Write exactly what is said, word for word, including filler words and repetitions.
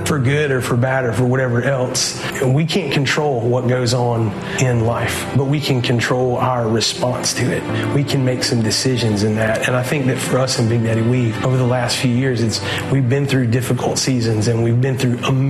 for good or for bad or for whatever else. We can't control what goes on in life, but we can control our response to it. We can make some decisions in that. And I think that for us in Big Daddy Weave, over the last few years, it's we've been through difficult seasons and we've been through amazing